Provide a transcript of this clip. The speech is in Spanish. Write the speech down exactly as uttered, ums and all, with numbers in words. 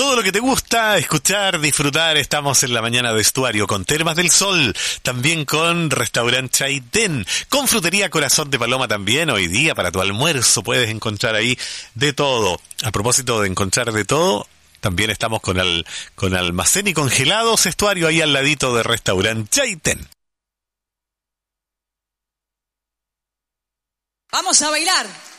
todo lo que te gusta escuchar, disfrutar. Estamos en la mañana de Estuario con Termas del Sol, también con Restaurant Chaitén, con Frutería Corazón de Paloma también. Hoy día para tu almuerzo puedes encontrar ahí de todo. A propósito de encontrar de todo, también estamos con, al, con Almacén y Congelados Estuario, ahí al ladito de Restaurant Chaitén. Vamos a bailar.